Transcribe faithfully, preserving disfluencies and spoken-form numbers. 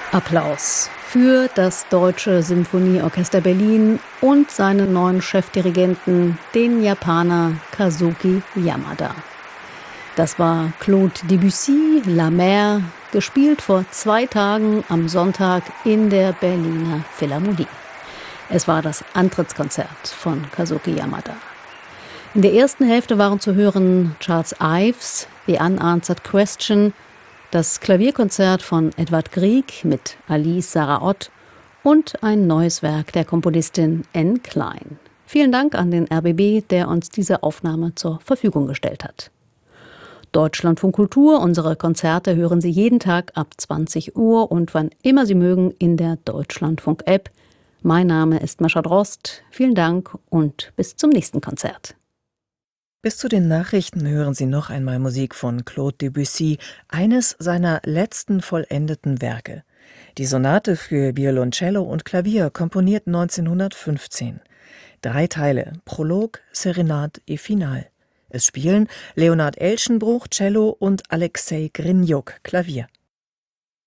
Applaus für das Deutsche Symphonieorchester Berlin und seinen neuen Chefdirigenten, den Japaner Kazuki Yamada. Das war Claude Debussy, La Mer, gespielt vor zwei Tagen am Sonntag in der Berliner Philharmonie. Es war das Antrittskonzert von Kazuki Yamada. In der ersten Hälfte waren zu hören Charles Ives, The Unanswered Question, das Klavierkonzert von Edvard Grieg mit Alice Sarah-Ott und ein neues Werk der Komponistin N. Klein. Vielen Dank an den R B B, der uns diese Aufnahme zur Verfügung gestellt hat. Deutschlandfunk Kultur, unsere Konzerte hören Sie jeden Tag ab zwanzig Uhr und wann immer Sie mögen in der Deutschlandfunk-App. Mein Name ist Mascha Drost. Vielen Dank und bis zum nächsten Konzert. Bis zu den Nachrichten hören Sie noch einmal Musik von Claude Debussy, eines seiner letzten vollendeten Werke. Die Sonate für Violoncello und Klavier, komponiert neunzehnhundertfünfzehn. Drei Teile, Prolog, Serenade et Finale. Es spielen Leonard Elschenbruch, Cello und Alexei Grinjuk, Klavier.